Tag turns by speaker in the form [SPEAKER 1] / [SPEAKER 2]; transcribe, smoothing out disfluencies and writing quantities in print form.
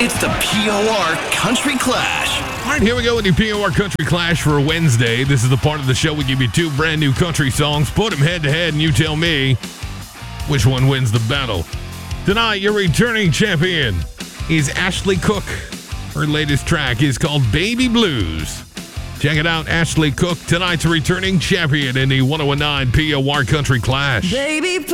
[SPEAKER 1] It's the POR Country Clash.
[SPEAKER 2] All right, here we go with the POR Country Clash for Wednesday. This is the part of the show we give you two brand new country songs, put them head to head, and you tell me which one wins the battle. Tonight, your returning champion is Ashley Cook. Her latest track is called Baby Blues. Check it out, Ashley Cook, tonight's returning champion in the 1019 POR Country Clash.
[SPEAKER 3] Baby,